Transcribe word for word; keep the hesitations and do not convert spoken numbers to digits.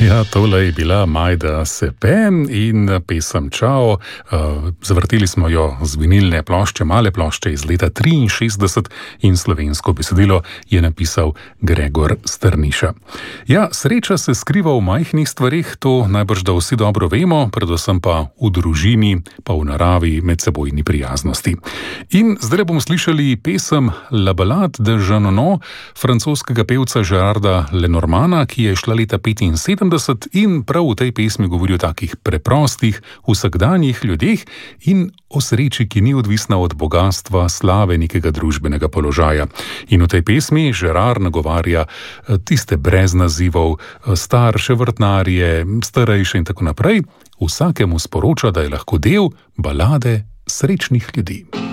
Ja, tole je bila Majda Sepe in pesem Čao. Zavrteli smo jo z vinilne plošče, male plošče iz leta triinšestdeset in slovensko besedilo je napisal Gregor Strniša. Ja, sreča se skriva v majhnih stvareh, to najbrž da vsi dobro vemo, predvsem pa v družini, pa v naravi, medsebojni prijaznosti. In zdaj bomo slišali pesem La Ballade de Jean Nono, francoskega pevca Gerarda Lenormanda, ki je šla leta petinsedemdeset in prav v tej pesmi govori o takih preprostih, vsakdanjih ljudeh in o sreči, ki ni odvisna od bogatstva, slave, nekega družbenega položaja. In v tej pesmi Gerard nagovarja tiste brez nazivov, starše, vrtnarje, starejše in tako naprej. Vsakemu sporoča, da je lahko del balade srečnih ljudi.